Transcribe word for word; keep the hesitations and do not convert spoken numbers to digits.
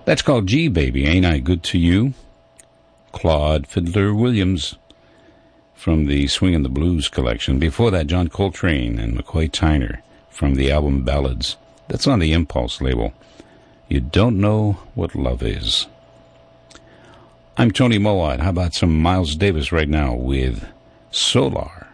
That's called G, Baby, Ain't I Good to You? Claude Fiddler Williams from the Swing and the Blues collection. Before that, John Coltrane and McCoy Tyner from the album Ballads. That's on the Impulse label. You Don't Know What Love Is. I'm Tony Mowat. How about some Miles Davis right now with Solar?